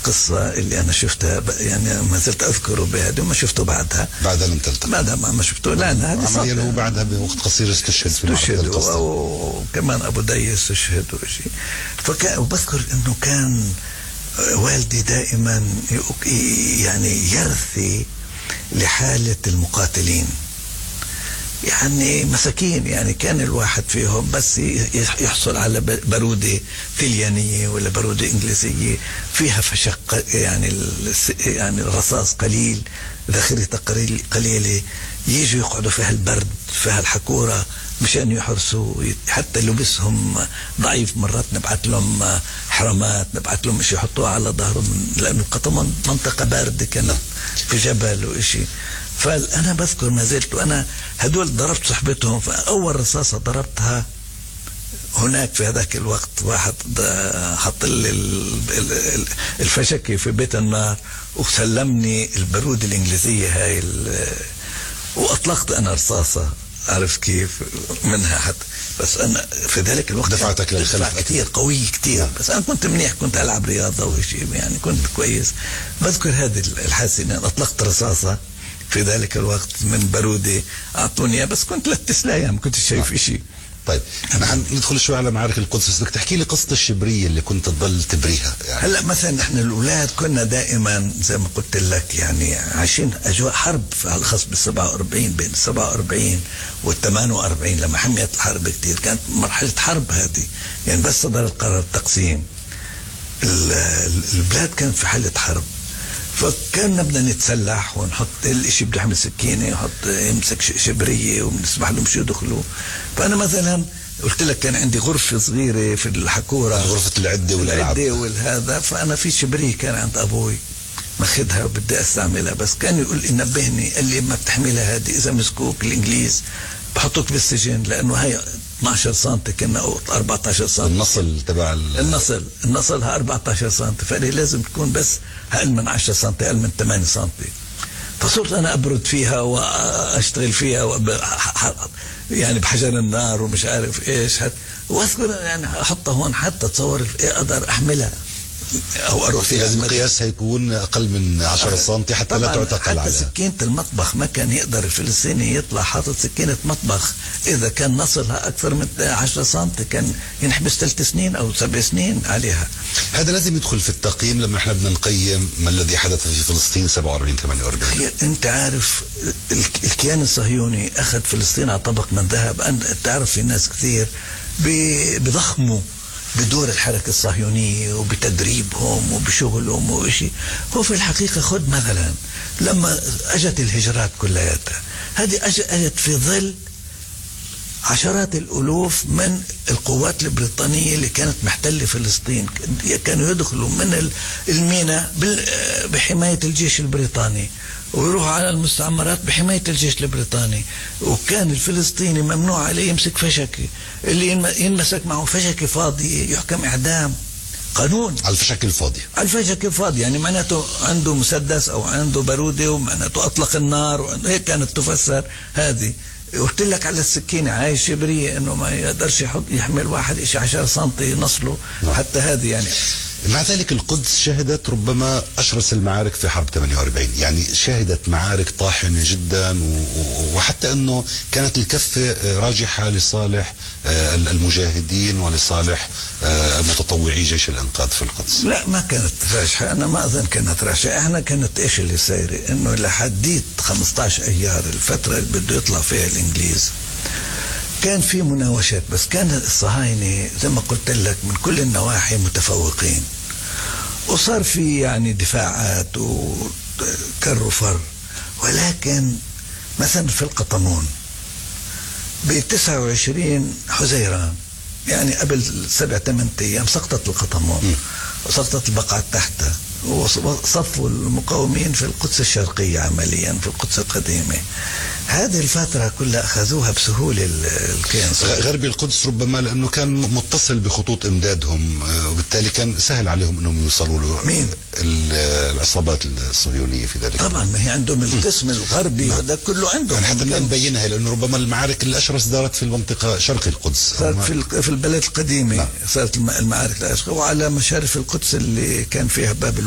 القصة اللي أنا شفتها يعني ما زلت أذكره بهذا وما شفته بعدها. بعدها لم تلتقي؟ بعدها ما شفته، لا أنا هذه عمليا هو بعدها بوقت قصير استشهد في معركة القصة، وكمان أبو دي استشهد وشيء. وبذكر إنه كان والدي دائما يعني يرثي لحالة المقاتلين، يعني مساكين، يعني كان الواحد فيهم بس يحصل على برودة ثليانية ولا برودة إنجليزية فيها فشق، يعني الرصاص قليل، ذخيرته قليلة، يجوا يقعدوا فيها البرد فيها الحكورة مشان يحرسوا. حتى لبسهم ضعيف، مرات نبعث لهم حرامات، نبعث لهم شيء يحطوها على ظهرهم، لأنه القطم منطقة باردة كانت في جبل وإشي. فأنا بذكر ما زلت، وأنا هدول ضربت صحبتهم، فأول رصاصة ضربتها هناك في هذاك الوقت واحد حط لي الفشكي في بيت النار وسلمني البارود الإنجليزية هاي وأطلقت أنا رصاصة، عرفت كيف منها حتى. بس أنا في ذلك الوقت دفعتك للخلف كتير قوي كتير، بس أنا كنت منيح، كنت ألعب رياضة وشيء، يعني كنت كويس. بذكر هذه الحادثة أن أطلقت رصاصة في ذلك الوقت من برودة أعطوني، بس كنت للتسلاية ما كنت شايف إشي. طيب نحن ندخل شوي على معارك القدس، بس بدك تحكي لي قصة الشبرية اللي كنت تضل تبريها يعني. هلا مثلا نحن الأولاد كنا دائما زي ما قلت لك يعني عايشين أجواء حرب، على الخاص بال47 بين 47 وال48 لما حميت الحرب كتير، كانت مرحلة حرب هذه يعني. بس صدر القرار التقسيم البلاد كانت في حالة حرب، فكان نبدأ نتسلح ونحط الاشي بده يحمل سكينة، يحط يمسك شبرية وبنسمح لهم شو يدخلوا. فأنا مثلا قلت لك كان عندي غرفة صغيرة في الحكورة، غرفة العدة والألعاب والهذا، فأنا في شبرية كان عند أبوي ماخذها وبدي استعملها، بس كان يقول لي نبهني، قال لي ما بتحملها هذه، إذا مسكوك الإنجليز بحطوك بالسجن، لأنه هي 12 سم كنا أو 14 سم النصل تبع النصلها 14 سم، فلي لازم تكون بس أقل من 10 سم، أقل من 8 سم. فصرت أنا أبرد فيها وأشتغل فيها يعني بحجر النار ومش عارف إيش، وأذكر يعني أحطها هون حتى تصور أقدر أحملها أو أروح فيها. لازم قياسها يكون أقل من 10 سم حتى لا تعتقل عليها. حتى سكينة المطبخ ما كان يقدر الفلسطيني يطلع حاطط سكينة مطبخ، إذا كان نصلها أكثر من 10 سم كان ينحبس 3 سنين أو 7 سنين عليها. هذا لازم يدخل في التقييم لما احنا بدنا نقيم ما الذي حدث في فلسطين 47-48. أنت عارف الكيان الصهيوني أخذ فلسطين على طبق من ذهب. أنت تعرف في ناس كثير بضخموا بدور الحركة الصهيونية وبتدريبهم وبشغلهم وإشي. هو في الحقيقة خد مثلا لما أجت الهجرات كلياتها، هذه أجت في ظل عشرات الألوف من القوات البريطانية اللي كانت محتلة فلسطين، كانوا يدخلوا من الميناء بحماية الجيش البريطاني ويروحوا على المستعمرات بحماية الجيش البريطاني، وكان الفلسطيني ممنوع عليه يمسك فشكي، اللي ينمسك معه فشكي فاضي يحكم إعدام. قانون على الفشكي الفاضي، على الفشكي الفاضي، يعني معناته عنده مسدس أو عنده بارودة ومعناته أطلق النار، هيك كانت تفسر هذه. قلت لك على السكينة هاي الشبرية إنه ما يقدرش يحمل واحد إشي 10 سم نصله حتى هذه يعني. مع ذلك القدس شهدت ربما أشرس المعارك في حرب 48، يعني شهدت معارك طاحنة جدا، وحتى أنه كانت الكفة راجحة لصالح المجاهدين ولصالح متطوعي جيش الإنقاذ في القدس. لا ما كانت راجحة، أنا ما أظن كانت راجحة. إحنا كانت إيش اللي صايرة إنه لحديت 15 أيار الفترة اللي بده يطلع فيها الإنجليز كان في مناوشات، بس كان الصهاينة زي ما قلت لك من كل النواحي متفوقين، وصار في يعني دفاعات وكر وفر. ولكن مثلا في القطمون ب29 حزيران يعني قبل 7-8 أيام سقطت القطمون وسقطت البقعة تحتها، وصفوا المقاومين في القدس الشرقية عمليا في القدس القديمة. هذه الفترة كلها أخذوها بسهولة الكيان. غربي القدس ربما لأنه كان متصل بخطوط إمدادهم، وبالتالي كان سهل عليهم أنهم يوصلوا له. مين؟ العصابات الصهيونية في ذلك. طبعا ما هي عندهم القسم الغربي هذا كله عندهم. حتى لا نبينها لأنه ربما المعارك الأشرس دارت في المنطقة شرق القدس، صارت في البلد القديمة. صارت المعارك الأشرس وعلى مشارف القدس اللي كان فيها باب